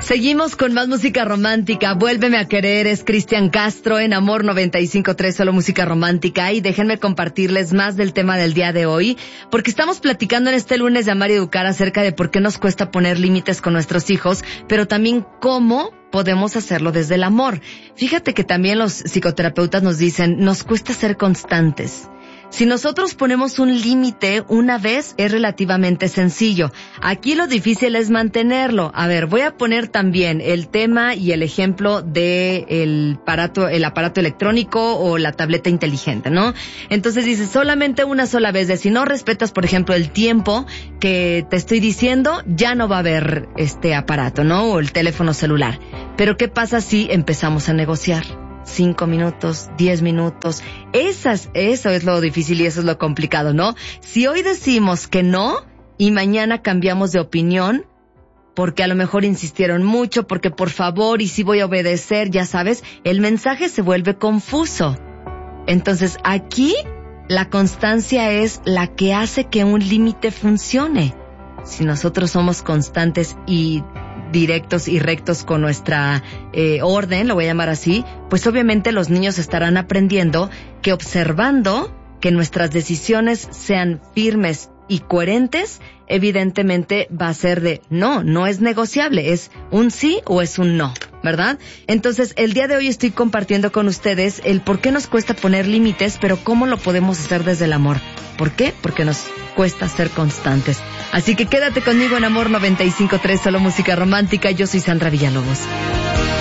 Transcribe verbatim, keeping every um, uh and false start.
Seguimos con más música romántica. Vuélveme a querer, es Cristian Castro en Amor noventa y cinco punto tres, solo música romántica. Y déjenme compartirles más del tema del día de hoy, porque estamos platicando en este lunes de Amar y Educar acerca de por qué nos cuesta poner límites con nuestros hijos, pero también cómo podemos hacerlo desde el amor. Fíjate que también los psicoterapeutas nos dicen, nos cuesta ser constantes. Si nosotros ponemos un límite una vez, es relativamente sencillo. Aquí lo difícil es mantenerlo. A ver, voy a poner también el tema y el ejemplo de el aparato, el aparato electrónico o la tableta inteligente, ¿no? Entonces dices, solamente una sola vez, de si no respetas, por ejemplo, el tiempo que te estoy diciendo, ya no va a haber este aparato, ¿no? O el teléfono celular. Pero ¿qué pasa si empezamos a negociar? Cinco minutos, diez minutos. Esas, eso es lo difícil y eso es lo complicado, ¿no? Si hoy decimos que no y mañana cambiamos de opinión, porque a lo mejor insistieron mucho, porque por favor y si voy a obedecer, ya sabes, el mensaje se vuelve confuso. Entonces aquí la constancia es la que hace que un límite funcione. Si nosotros somos constantes y directos y rectos con nuestra eh, orden, lo voy a llamar así, pues obviamente los niños estarán aprendiendo que observando que nuestras decisiones sean firmes y coherentes, evidentemente va a ser de no, no es negociable, es un sí o es un no, ¿verdad? Entonces, el día de hoy estoy compartiendo con ustedes el por qué nos cuesta poner límites, pero cómo lo podemos hacer desde el amor. ¿Por qué? Porque nos cuesta ser constantes. Así que quédate conmigo en Amor noventa y cinco punto tres, solo música romántica. Yo soy Sandra Villalobos.